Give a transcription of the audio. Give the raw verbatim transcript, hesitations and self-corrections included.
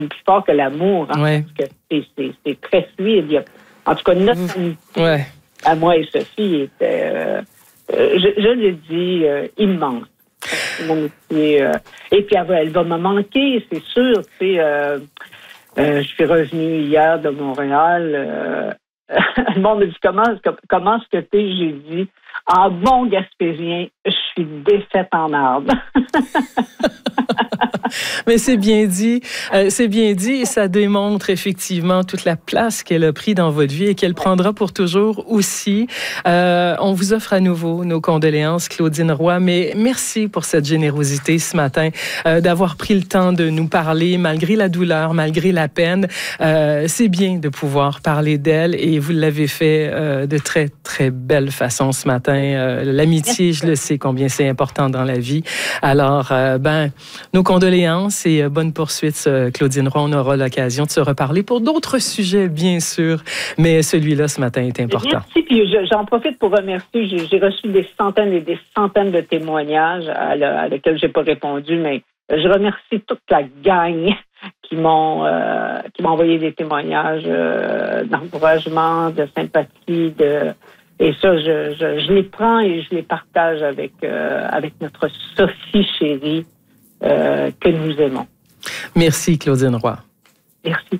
plus fort que l'amour. Hein, ouais. Parce que c'est, c'est, c'est très fluide. Il y a, en tout cas, notre amitié, ouais. à moi et Sophie, était, euh, euh, je, je le dis, euh, immense. Mon amitié, euh, et puis elle va, elle va me manquer, c'est sûr. Tu sais, euh, euh, je suis revenue hier de Montréal. Euh, le monde me dit comment, comment est-ce que t'es? J'ai dit, en bon gaspésien, je suis défaite en arbre. Mais c'est bien dit, euh, c'est bien dit et ça démontre effectivement toute la place qu'elle a pris dans votre vie et qu'elle prendra pour toujours aussi. Euh, on vous offre à nouveau nos condoléances, Claudine Roy, mais merci pour cette générosité ce matin, euh, d'avoir pris le temps de nous parler malgré la douleur, malgré la peine. Euh, c'est bien de pouvoir parler d'elle et vous l'avez fait euh, de très, très belle façon ce matin. Euh, l'amitié, je le sais combien c'est important dans la vie. Alors, euh, ben, nos condoléances et bonne poursuite, Claudine Roy. On aura l'occasion de se reparler pour d'autres sujets, bien sûr, mais celui-là, ce matin, est important. Merci, puis j'en profite pour remercier. J'ai, j'ai reçu des centaines et des centaines de témoignages à, la, à lesquels je n'ai pas répondu, mais je remercie toute la gang qui m'ont, euh, qui m'ont envoyé des témoignages euh, d'encouragement, de sympathie, de... Et ça, je, je, je les prends et je les partage avec, euh, avec notre Sophie chérie, Euh, que nous aimons. Merci, Claudine Roy. Merci.